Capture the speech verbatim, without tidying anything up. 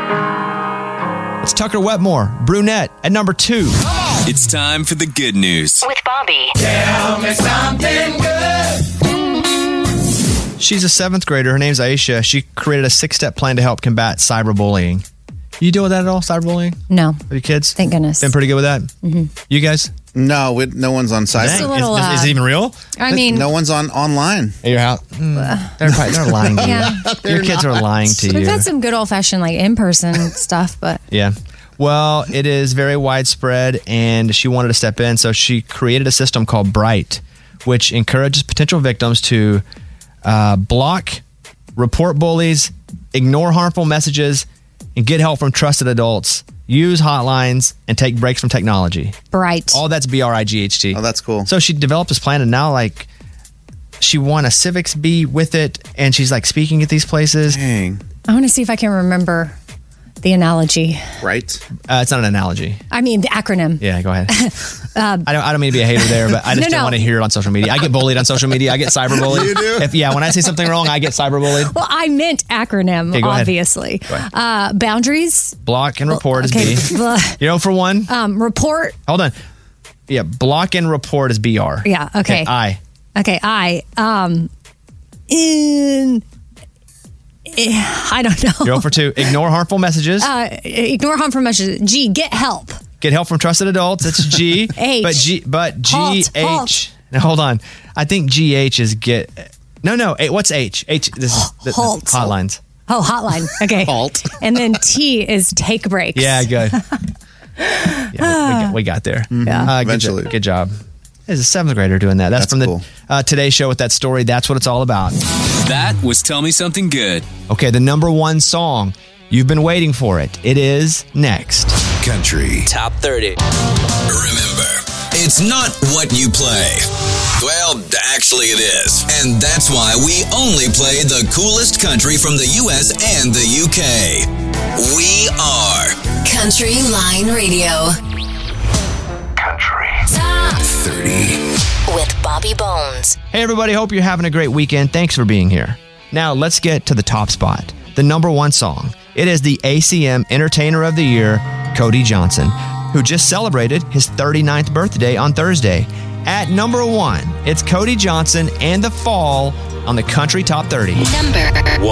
It's Tucker Wetmore, Brunette, at number two. It's time for the good news. With Bobby. Tell me something good. She's a seventh grader. Her name's Aisha. She created a six-step plan to help combat cyberbullying. You deal with that at all, cyberbullying? No. With your kids? Thank goodness. Been pretty good with that? Mm-hmm. You guys? No, we, no one's on cyber. It's a little, is, is, is it even real? I mean, no one's on online. At your house? Mm, they're, probably, they're lying to you. Yeah. Your kids not. are lying to we've you. had some good old-fashioned, like, in-person stuff, but... Yeah. Well, it is very widespread, and she wanted to step in, so she created a system called Bright, which encourages potential victims to uh, block, report bullies, ignore harmful messages, and get help from trusted adults, use hotlines, and take breaks from technology. Bright. All that's B R I G H T. Oh, that's cool. So she developed this plan, and now, like, she won a civics bee with it, and she's, like, speaking at these places. Dang. I want to see if I can remember the analogy. Right? Uh, it's not an analogy. I mean, the acronym. Yeah, go ahead. um, I don't. I don't mean to be a hater there, but I just No, don't no. want to hear it on social media. I get bullied on social media. I get cyberbullied. You do? If, yeah, when I say something wrong, I get cyberbullied. Well, I meant acronym, Okay, go ahead. obviously. Go ahead. Uh, boundaries. Block and report Okay. is B. Blah. You know, for one. Um, report. Hold on. Yeah, block and report is B R. Yeah, okay. I. Okay, I. Um, in. eh, I don't know. You're zero for two. Ignore harmful messages. Uh, ignore harmful messages. G, get help. Get help from trusted adults. That's G. H. But G. But G Halt, H. halt. Now hold on. I think G H is get. No, no. eh, What's H? H. This is the, the Halt. hotlines. Oh, hotline. Okay. Halt. And then T is take breaks. Yeah, good. Yeah, we, we, got, we got there. Yeah. Uh, good, Eventually. jo- good job. There's a seventh grader doing that. That's, That's from the cool. uh, Today Show with that story. That's what it's all about. That was Tell Me Something Good. Okay, the number one song. You've been waiting for it. It is next. Country Top thirty. Remember, it's not what you play. Well, actually it is. And that's why we only play the coolest country from the U S and the U K. We are Country Line Radio. Country Top thirty. With Bobby Bones. Hey, everybody. Hope you're having a great weekend. Thanks for being here. Now, let's get to the top spot. The number one song. It is the A C M Entertainer of the Year, Cody Johnson, who just celebrated his thirty-ninth birthday on Thursday. At number one, it's Cody Johnson and The Fall on the Country Top thirty. Number